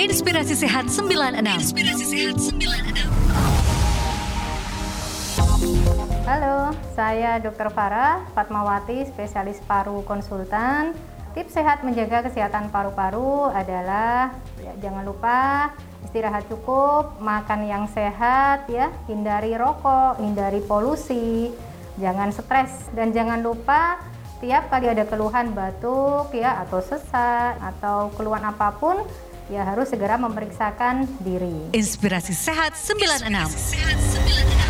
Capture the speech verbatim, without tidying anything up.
Inspirasi Sehat sembilan enam. Inspirasi Sehat sembilan enam. Halo, saya dokter Farah Fatmawati, spesialis paru konsultan. Tips sehat menjaga kesehatan paru-paru adalah ya, jangan lupa istirahat cukup, makan yang sehat ya, hindari rokok, hindari polusi, jangan stres, dan jangan lupa tiap kali ada keluhan batuk ya atau sesak atau keluhan apapun ya harus segera memeriksakan diri. Inspirasi Sehat sembilan enam. Inspirasi Sehat sembilan enam.